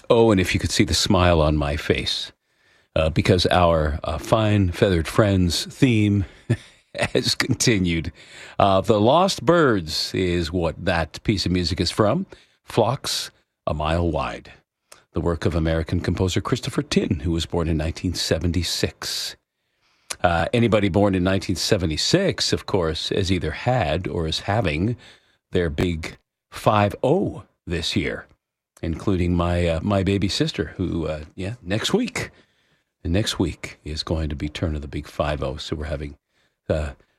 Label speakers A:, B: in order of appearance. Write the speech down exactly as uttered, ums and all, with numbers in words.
A: Oh, and if you could see the smile on my face, uh, because our uh, fine feathered friends theme has continued. Uh, the Lost Birds is what that piece of music is from. Flocks a Mile Wide, the work of American composer Christopher Tin, who was born in nineteen seventy-six. Uh, anybody born in nineteen seventy-six, of course, has either had or is having their big five oh this year, including my uh, my baby sister, who, uh, yeah, next week, next week is going to be turn of the big five oh. So we're having uh,